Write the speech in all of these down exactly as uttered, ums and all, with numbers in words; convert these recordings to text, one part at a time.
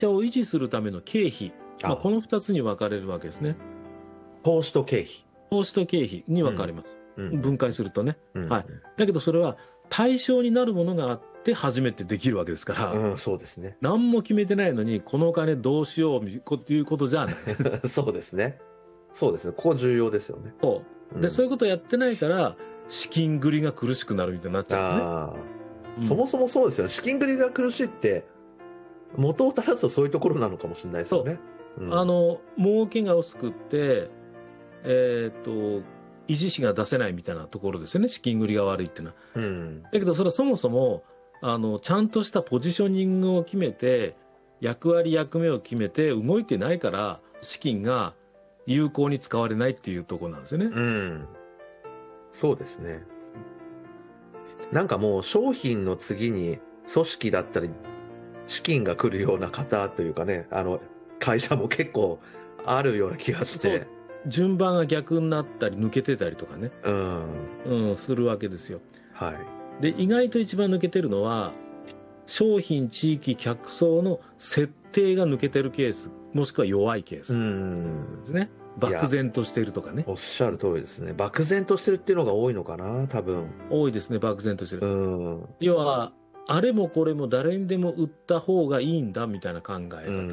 社を維持するための経費、まあ、このふたつに分かれるわけですね。 投資と経費。 投資と経費に分かれます。うん、分解するとね、 うん。 はい。だけどそれは対象になるものがあって初めてできるわけですから、 うん、そうですね。 何も決めてないのに、このお金どうしようっていうことじゃない。 そうですね。そうですね。ここ重要ですよね。 そう。で、うん、そういうことやってないから、資金繰りが苦しくなるみたいになっちゃうんですね。あ、 うん、そもそもそうですよね。資金繰りが苦しいって、元を正すとそういうところなのかもしれないですよね。 うん、あの、儲けが薄くって、えっと、維持費が出せないみたいなところですよね。資金繰りが悪いっていうのは。うん、だけど、それはそもそも、あの、ちゃんとしたポジショニングを決めて、役割役目を決めて動いてないから、資金が有効に使われないっていうところなんですよね。 うん。そうですね。なんかもう商品の次に組織だったり、資金が来るような方というかね、あの、会社も結構あるような気がして。 順番が逆になったり抜けてたりとかね。うん。うん、するわけですよ。はい。で、意外と一番抜けてるのは、商品、地域、客層の設定が抜けてるケース、もしくは弱いケースですね。漠然としているとかね。 おっしゃる通りですね。漠然としてるっていうのが多いのかな、多分。 多いですね、漠然としてる。うん。要は、あれもこれも誰にでも売った方がいいんだみたいな考え方。うん。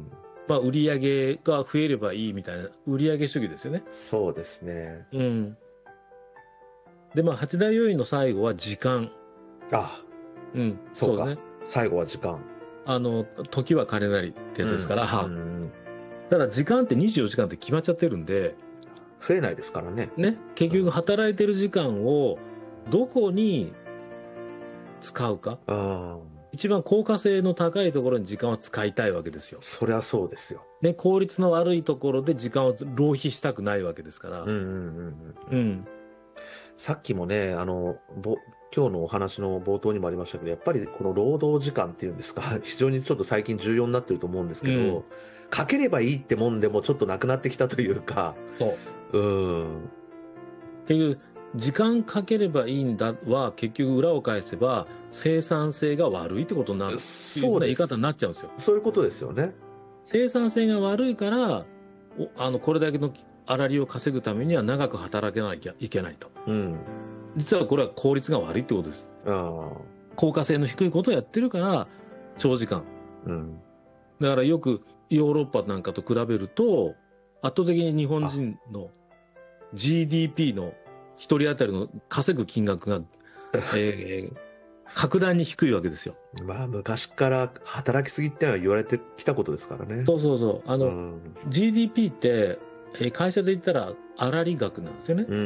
まあ、売り上げが増えればいいみたいな、売り上げ主義ですよね。 そうですね。 うん。で、まあ、八大要因の最後は時間。 ああ。 うん。 そうか。そうですね。最後は時間。 あの、時は金なりってやつですから。うん。うん、ただ、時間ってにじゅうよじかんって決まっちゃってるんで。 増えないですからね。 ね。結局、働いてる時間をどこに使うか。うん。一番効果性の高いところに時間を使いたいわけですよ。 そりゃそうですよ。 ね、効率の悪いところで時間を浪費したくないわけですから。うんうんうんうん。うん。 さっきもね、あの、ぼ、今日のお話の冒頭にもありましたけど、やっぱりこの労働時間っていうんですか、非常にちょっと最近重要になってると思うんですけど、うん、かければいいってもんでもちょっとなくなってきたというか。 そう。うん。結局、時間かければいいんだは、結局裏を返せば、生産性が悪いってことになる。そういうような言い方になっちゃうんですよ。 そういうことですよね。 生産性が悪いから、あの、これだけの粗利を稼ぐためには長く働けなきゃいけないと。うん。実はこれは効率が悪いってことです。ああ。効果性の低いことをやってるから、長時間。うん。だからよくヨーロッパなんかと比べると、圧倒的に日本人の ジーディーピー の一人当たりの稼ぐ金額が、えー、格段に低いわけですよ。 まあ昔から働きすぎってのは言われてきたことですからね。 そうそうそう。あの、うん、ジーディーピー って、えー、会社で言ったら粗利額なんですよね。うんうん、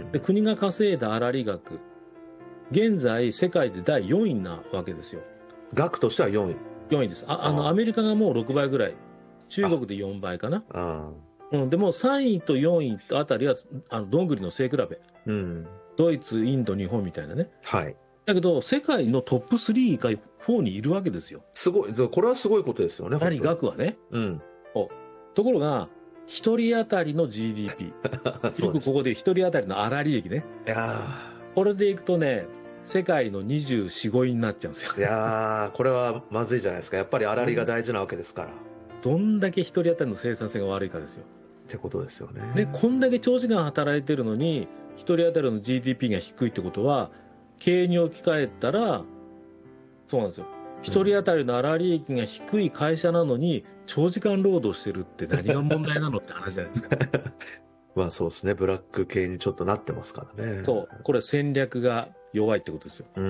で国が稼いだ粗利額。現在世界でだいよんいなわけですよ。 額としてはよんい。 よんいです。あ、あの、アメリカがもうろくばいぐらい。中国でよんばいかな。あうん、でもさんいとよんいあたりは、あの、どんぐりの背比べ。うん。ドイツ、インド、日本みたいなね。はい。だけど、世界のトップスリーかよんにいるわけですよ。 すごい。これはすごいことですよね。 粗利額はね。うん。ところが、一人当たりの ジーディーピー。よくここで一人当たりの粗利益ね。いやこれでいくとね、世界のにじゅうよん、ごいになっちゃうんですよ。 いやー、これはまずいじゃないですか。やっぱり粗利が大事なわけですから。 どんだけ一人当たりの生産性が悪いかですよ。 ってことですよね。 で、こんだけ長時間働いてるのに、一人当たりの ジーディーピー が低いってことは、経営に置き換えたら、そうなんですよ。一人当たりの粗利益が低い会社なのに、長時間労働してるって何が問題なのって話じゃないですか。 まあそうですね。ブラック系にちょっとなってますからね。 そう。これ戦略が弱いってことですよ。うん。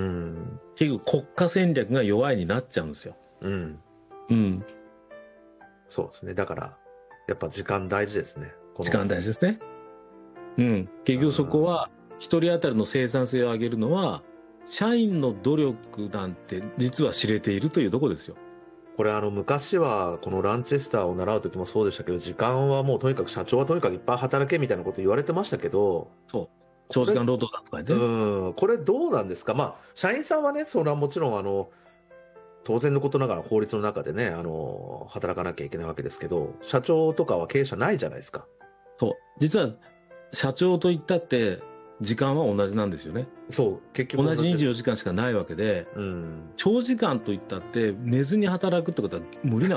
結局国家戦略が弱いになっちゃうんですよ。うん。 うん。そうですね。だから、やっぱ時間大事ですね。 時間大事ですね。うん。結局そこは、一人当たりの生産性を上げるのは、社員の努力なんて実は知れているというところですよ。 これあの昔はこのランチェスターを習う時もそうでしたけど、時間はもうとにかく社長はとにかくいっぱい働けみたいなこと言われてましたけど、 そう。長時間労働だとかね。 うん。これどうなんですか。まあ、社員さんはね、それはもちろんあの、当然のことながら法律の中でね、あの、働かなきゃいけないわけですけど、社長とかは経営者ないじゃないですか。 そう。実は、社長と言ったって、 時間は同じなんですよね。 そう、結局同じにじゅうよじかんしかないわけで、うん、長時間といったって寝ずに働くってことは無理な